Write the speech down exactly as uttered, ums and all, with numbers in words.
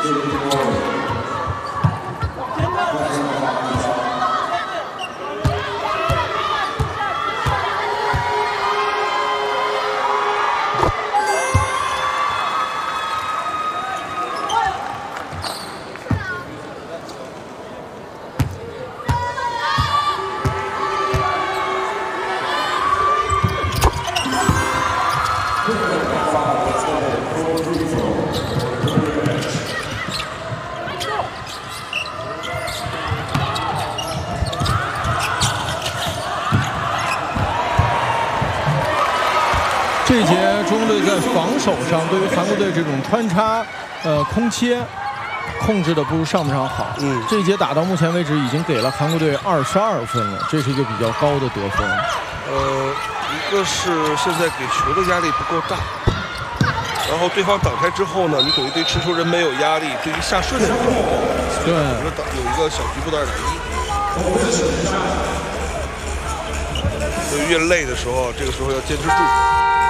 这一节中国队在防守上，对于韩国队这种穿插、呃空切控制的不如上半场好。嗯，这一节打到目前为止已经给了韩国队二十二分了，这是一个比较高的得分。 呃，一个是现在给球的压力不够大，然后对方挡开之后呢，你等于对持球人没有压力，对于下顺的人对，有一个小局部的二打一。所以越累的时候，这个时候要坚持住。